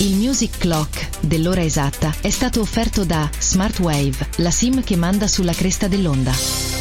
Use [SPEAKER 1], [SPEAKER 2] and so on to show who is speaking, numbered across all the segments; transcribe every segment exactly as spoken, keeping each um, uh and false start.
[SPEAKER 1] Il Music Clock dell'ora esatta è stato offerto da Smartwave, la SIM che manda sulla cresta dell'onda.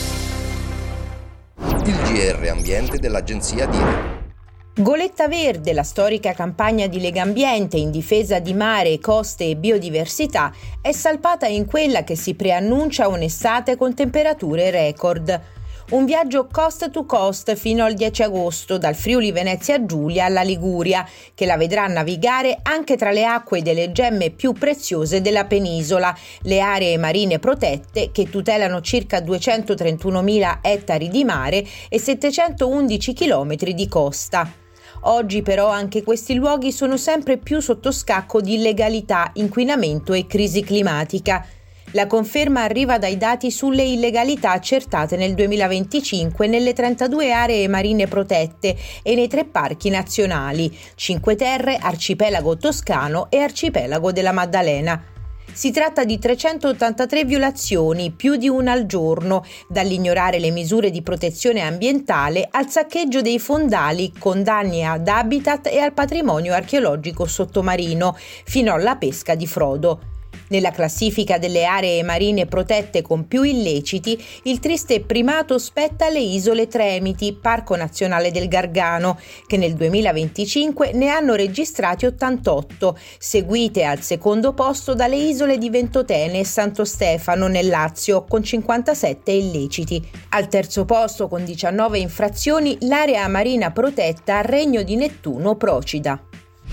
[SPEAKER 2] Il G R Ambiente dell'agenzia D I R.
[SPEAKER 3] Goletta Verde, la storica campagna di Legambiente in difesa di mare, coste e biodiversità, è salpata in quella che si preannuncia un'estate con temperature record. Un viaggio coast to coast fino al dieci agosto, dal Friuli Venezia Giulia alla Liguria, che la vedrà navigare anche tra le acque delle gemme più preziose della penisola, le aree marine protette che tutelano circa duecentotrentunomila ettari di mare e settecentoundici chilometri di costa. Oggi però anche questi luoghi sono sempre più sotto scacco di illegalità, inquinamento e crisi climatica. La conferma arriva dai dati sulle illegalità accertate nel duemilaventicinque nelle trentadue aree marine protette e nei tre parchi nazionali, Cinque Terre, Arcipelago Toscano e Arcipelago della Maddalena. Si tratta di trecentottantatré violazioni, più di una al giorno, dall'ignorare le misure di protezione ambientale al saccheggio dei fondali con danni ad habitat e al patrimonio archeologico sottomarino, fino alla pesca di frodo. Nella classifica delle aree marine protette con più illeciti, il triste primato spetta alle isole Tremiti, Parco Nazionale del Gargano, che nel duemilaventicinque ne hanno registrati ottantotto, seguite al secondo posto dalle isole di Ventotene e Santo Stefano nel Lazio, con cinquantasette illeciti. Al terzo posto, con diciannove infrazioni, l'area marina protetta Regno di Nettuno Procida.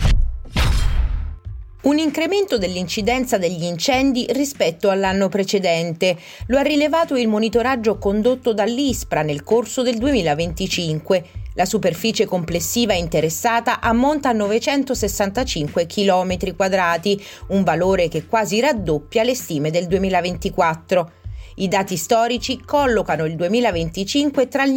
[SPEAKER 3] Un incremento dell'incidenza degli incendi rispetto all'anno precedente. Lo ha rilevato il monitoraggio condotto dall'ISPRA nel corso del duemilaventicinque. La superficie complessiva interessata ammonta a novecentosessantacinque chilometri quadrati, un valore che quasi raddoppia le stime del duemilaventiquattro. I dati storici collocano il duemilaventicinque tra gli